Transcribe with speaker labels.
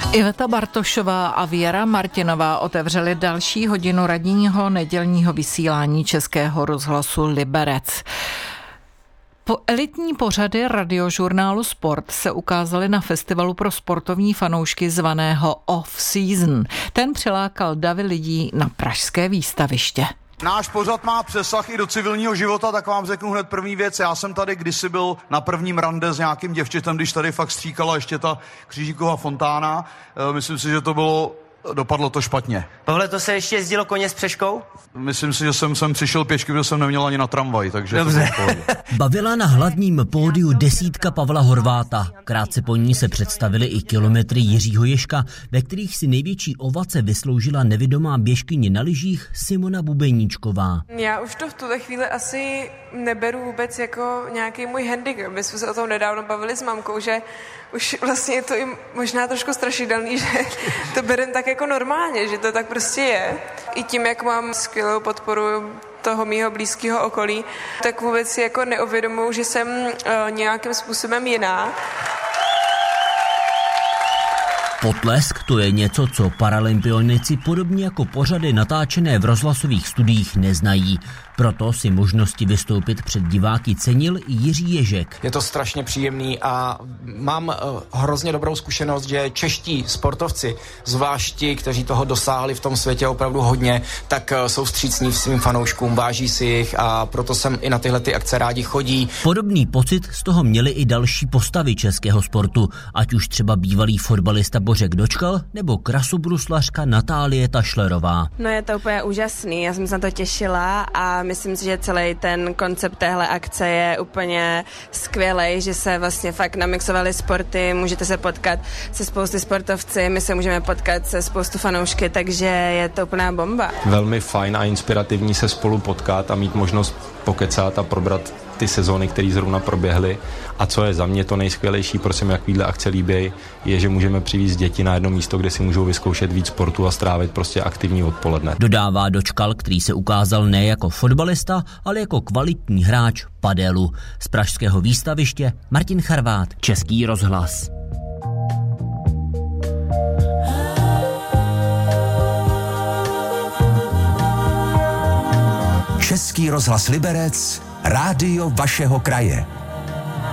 Speaker 1: Iveta Bartošová a Věra Martinová otevřely další hodinu ranního nedělního vysílání Českého rozhlasu Liberec. Elitní pořady radiožurnálu Sport se ukázaly na festivalu pro sportovní fanoušky zvaného Off Season. Ten přilákal davy lidí na pražské výstaviště.
Speaker 2: Náš pořad má přesah i do civilního života, tak vám řeknu hned první věc. Já jsem tady kdysi byl na prvním rande s nějakým děvčitem, když tady fakt stříkala ještě ta Křížíková fontána. Myslím si, že dopadlo to špatně.
Speaker 3: Tohle to se ještě jezdilo koně s přeškou?
Speaker 2: Myslím si, že jsem přišel pěšky, protože jsem neměl ani na tramvaj, takže
Speaker 3: dobře.
Speaker 4: Bavila na hlavním pódiu desítka Pavla Horváta. Krátce po ní se představili i kilometry Jiřího Ježka, ve kterých si největší ovace vysloužila nevidomá běžkyně na lyžích Simona Bubeníčková.
Speaker 5: Já už to v tuhle chvíli asi neberu vůbec jako nějaký můj handicap. My jsme se o tom nedávno bavili s mamkou, že už vlastně je to i možná trošku strašidelný, že to berem tak jako normálně, že to tak prostě je. I tím, jak mám skvělou podporu toho mýho blízkého okolí, tak vůbec si jako neuvědomuji, že jsem nějakým způsobem jiná.
Speaker 4: Potlesk to je něco, co paralympionici podobně jako pořady natáčené v rozhlasových studiích neznají. Proto si možnosti vystoupit před diváky cenil i Jiří Ježek.
Speaker 6: Je to strašně příjemný a mám hrozně dobrou zkušenost, že čeští sportovci, zvlášť ti, kteří toho dosáhli v tom světě opravdu hodně, tak jsou vstřícní svým fanouškům, váží si jich a proto sem i na tyhle ty akce rádi chodí.
Speaker 4: Podobný pocit z toho měli i další postavy českého sportu, ať už třeba bývalý fotbalista Bořek Dočkal nebo krasobruslařka Natálie Tašlerová.
Speaker 7: No je to úplně úžasný, já jsem se na to těšila a myslím si, že celý ten koncept téhle akce je úplně skvělej, že se vlastně fakt namixovaly sporty, můžete se potkat se spousty sportovci, my se můžeme potkat se spoustu fanoušky, takže je to úplná bomba.
Speaker 8: Velmi fajn a inspirativní se spolu potkat a mít možnost pokecat a probrat ty sezóny, které zrovna proběhly. A co je za mě to nejskvělejší, proč se mi takovýhle akce líbí, je, že můžeme přivést děti na jedno místo, kde si můžou vyzkoušet víc sportu a strávit prostě aktivní odpoledne.
Speaker 4: Dodává Dočkal, který se ukázal ne jako fotbalista, ale jako kvalitní hráč padelu. Z pražského výstaviště Martin Charvát, Český rozhlas.
Speaker 9: Český rozhlas Liberec, rádio vašeho kraje.